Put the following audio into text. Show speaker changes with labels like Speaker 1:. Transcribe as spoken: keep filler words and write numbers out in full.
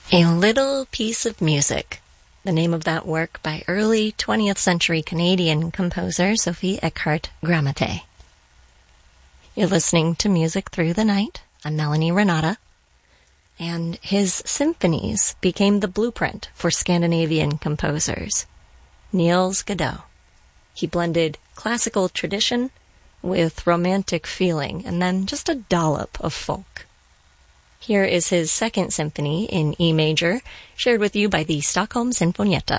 Speaker 1: A Little Piece of Music, the name of that work by early twentieth century Canadian composer Sophie Eckhart Gramate. You're listening to Music Through the Night. I'm Melanie Renata. And his symphonies became the blueprint for Scandinavian composers. Niels Godot. He blended classical tradition with romantic feeling and then just a dollop of folk. Here is his second symphony in E major, shared with you by the Stockholm Sinfonietta.